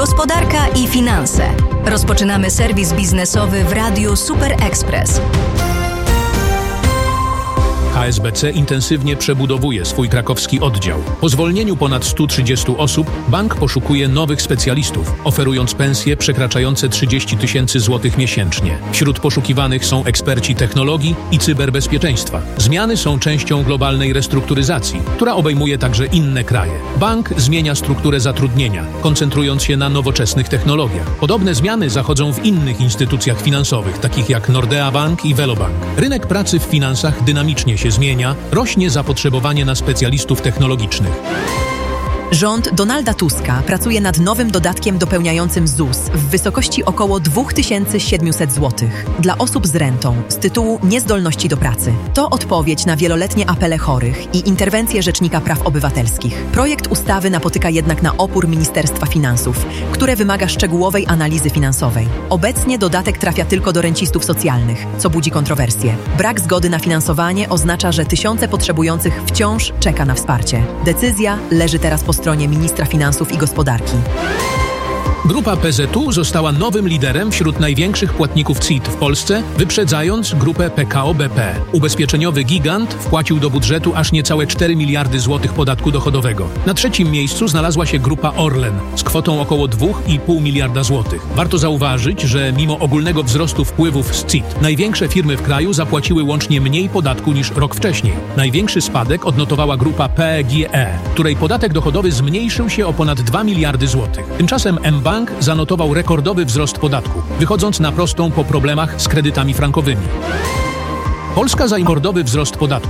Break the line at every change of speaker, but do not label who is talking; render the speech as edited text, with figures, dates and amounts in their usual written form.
Gospodarka i finanse. Rozpoczynamy serwis biznesowy w Radiu Super Express.
HSBC intensywnie przebudowuje swój krakowski oddział. Po zwolnieniu ponad 130 osób bank poszukuje nowych specjalistów, oferując pensje przekraczające 30 000 złotych miesięcznie. Wśród poszukiwanych są eksperci technologii i cyberbezpieczeństwa. Zmiany są częścią globalnej restrukturyzacji, która obejmuje także inne kraje. Bank zmienia strukturę zatrudnienia, koncentrując się na nowoczesnych technologiach. Podobne zmiany zachodzą w innych instytucjach finansowych, takich jak Nordea Bank i Velobank. Rynek pracy w finansach dynamicznie się zmienia, rośnie zapotrzebowanie na specjalistów technologicznych.
Rząd Donalda Tuska pracuje nad nowym dodatkiem dopełniającym ZUS w wysokości około 2700 zł dla osób z rentą z tytułu niezdolności do pracy. To odpowiedź na wieloletnie apele chorych i interwencje Rzecznika Praw Obywatelskich. Projekt ustawy napotyka jednak na opór Ministerstwa Finansów, które wymaga szczegółowej analizy finansowej. Obecnie dodatek trafia tylko do rencistów socjalnych, co budzi kontrowersje. Brak zgody na finansowanie oznacza, że tysiące potrzebujących wciąż czeka na wsparcie. Decyzja leży teraz po stronie ministra finansów i gospodarki.
Grupa PZU została nowym liderem wśród największych płatników CIT w Polsce, wyprzedzając grupę PKO BP. Ubezpieczeniowy gigant wpłacił do budżetu aż niecałe 4 miliardy złotych podatku dochodowego. Na trzecim miejscu znalazła się grupa Orlen z kwotą około 2,5 miliarda złotych. Warto zauważyć, że mimo ogólnego wzrostu wpływów z CIT, największe firmy w kraju zapłaciły łącznie mniej podatku niż rok wcześniej. Największy spadek odnotowała grupa PGE, której podatek dochodowy zmniejszył się o ponad 2 miliardy złotych. Tymczasem mBank zanotował rekordowy wzrost podatku, wychodząc na prostą po problemach z kredytami frankowymi. Polska za rekordowy wzrost podatku